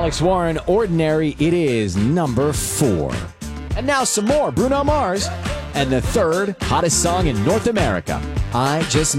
Alex Warren, Ordinary. It is number 4. And now some more Bruno Mars and the third hottest song in North America, I Just